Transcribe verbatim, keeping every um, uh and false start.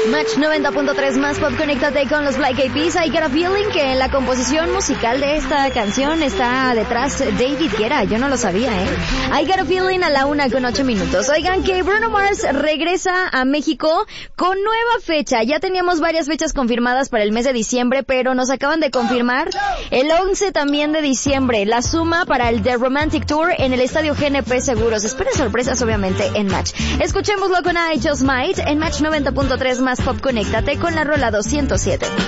Match noventa punto tres más pop, conéctate con los Black Eyed Peas. I Got a Feeling que en la composición musical de esta canción está detrás David Guetta. Yo no lo sabía, ¿eh? I Got a Feeling a la una con ocho minutos. Oigan que Bruno Mars regresa a México con nueva fecha. Ya teníamos varias fechas confirmadas para el mes de diciembre, pero nos acaban de confirmar el once también de diciembre. La suma para el The Romantic Tour en el estadio G N P Seguros. Esperen sorpresas obviamente en Match. Escuchémoslo con I Just Might en Match noventa punto tres más pop, conéctate con la rola doscientos siete.